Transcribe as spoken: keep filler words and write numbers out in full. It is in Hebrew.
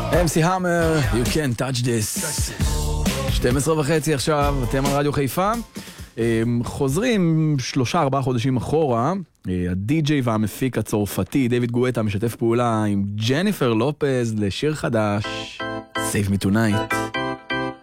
אם סי Hammer, you can't touch this. שתים עשרה וחצי עכשיו, אתם על רדיו חיפה. חוזרים שלושה ארבעה חודשים אחורה. הדי-ג'יי והמפיק הצרפתי דיוויד גואטה משתף פעולה עם ג'ניפר לופז לשיר חדש, Save Me Tonight.